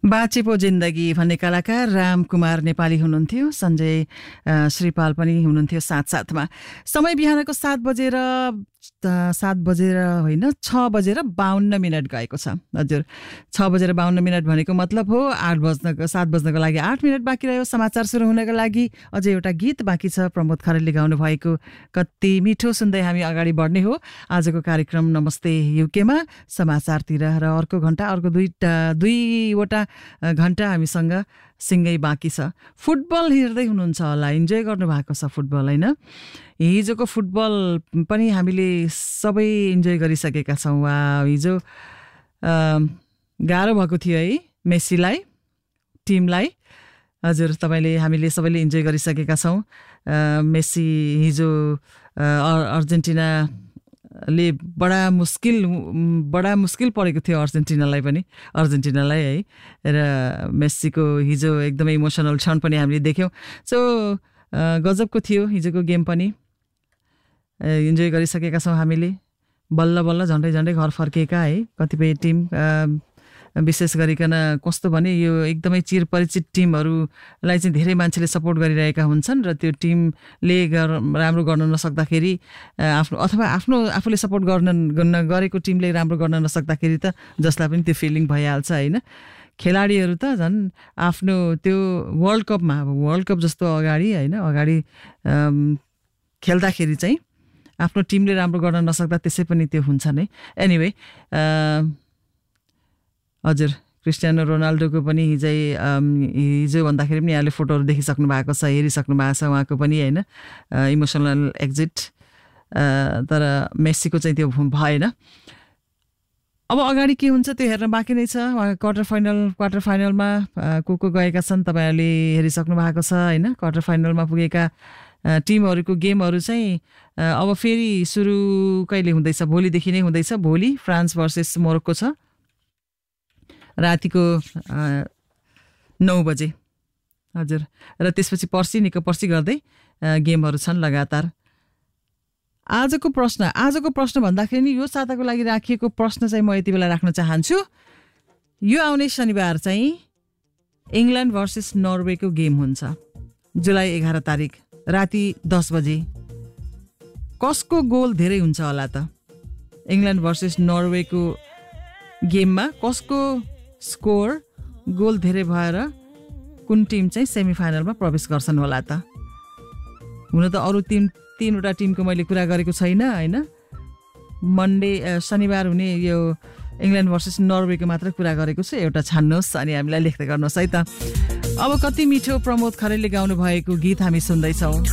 बाँचेपो जिन्दगी भन्ने कलाकार रामकुमार नेपाली हुनुहुन्थ्यो। संजय श्रीपाल पनि हुनुहुन्थ्यो साथसाथमा। समय बिहानको 7 बजेर होइन 6:52 गएको छ। हजुर, 6:52 भनेको मतलब हो 7 बज्नको लागि 8 मिनट बाँकी रह्यो। समाचार सुरु हुनको लागि अझै एउटा गीत बाँकी छ, प्रमोद खरेलले गाउनु भएको। कति मिठो सुन्दै हामी अगाडि बढ्ने हो। आजको कार्यक्रम नमस्ते युकेमा समाचारतिर र अर्को घण्टा, अर्को दुईवटा घण्टा हामीसँग सिँगै बाँकी छ। फुटबल हेर्दै हुनुहुन्छ होला, इन्जोय गर्नु भएको छ फुटबल, होइन? हिजोको फुटबल पनि हामीले सबै इन्जोय गरिसकेका छौँ। वा हिजो गाह्रो भएको थियो है मेस्सीलाई, टिमलाई। हजुर, हामीले सबैले इन्जोय गरिसकेका छौँ। मेस्सी हिजो अर्जेन्टिनाले बडा मुस्किल परेको थियो अर्जेन्टिनालाई है। र मेस्सीको हिजो एकदमै इमोसनल क्षण पनि हामीले देख्यौँ। सो गजबको थियो हिजोको गेम पनि, इन्जोय गरिसकेका छौँ हामीले। बल्ल झन्डै घर फर्केका है कतिपय टिम, विशेष गरिकन कस्तो भने यो एकदमै चिरपरिचित टिमहरूलाई चाहिँ धेरै मान्छेले सपोर्ट गरिरहेका हुन्छन् र त्यो टिमले राम्रो गर्न नसक्दाखेरि आफूले सपोर्ट गरेको टिमले राम्रो गर्न नसक्दाखेरि त जसलाई पनि त्यो फिलिङ भइहाल्छ, होइन? खेलाडीहरू त झन् आफ्नो त्यो वर्ल्ड कप जस्तो अगाडि खेल्दाखेरि चाहिँ आफ्नो टिमले राम्रो गर्न नसक्दा त्यसै पनि त्यो हुन्छ नै। एनिवे, हजुर, क्रिस्टियानो रोनाल्डोको पनि हिजो भन्दाखेरि पनि यहाँले फोटोहरू देखिसक्नु भएको छ, हेरिसक्नु भएको छ उहाँको पनि, होइन? Emotional exit. तर मेस्सीको चाहिँ त्यो भएन। अब अगाडि के हुन्छ त्यो हेर्न बाँकी नै छ। क्वार्टर फाइनलमा को गएका छन् तपाईँहरूले हेरिसक्नु भएको छ, होइन? क्वार्टर फाइनलमा पुगेका टिमहरूको गेमहरू चाहिँ अब फेरि सुरु कहिले हुँदैछ? भोलिदेखि नै हुँदैछ। भोलि फ्रान्स भर्सेस मोरोक्को छ रातिको 9 बजे। हजुर, र त्यसपछि पर्सि गर्दै गेमहरू छन् लगातार। आजको प्रश्न भन्दाखेरि नि यो साताको लागि राखिएको प्रश्न चाहिँ म यति बेला राख्न चाहन्छु। यो आउने शनिबार चाहिँ इङ्ल्यान्ड भर्सेस नर्वेको गेम हुन्छ, जुलाई 11 तारिक राति 10 बजे। कसको गोल धेरै हुन्छ होला त? इङ्ल्यान्ड भर्सेस नर्वेको गेममा कसको गोल धेरै भएर कुन टिम चाहिँ सेमिफाइनलमा प्रवेश गर्छन् होला त? हुन त अरू तीनवटा टिमको मैले कुरा गरेको छैन, होइन? शनिबार हुने यो इङ्ल्यान्ड भर्सेस नर्वेको मात्र कुरा गरेको छु। एउटा छान्नुहोस् अनि हामीलाई लेख्दै गर्नुहोस् है त। अब कति मिठो प्रमोद खरेलले गाउनु भएको गीत हामी सुन्दैछौँ।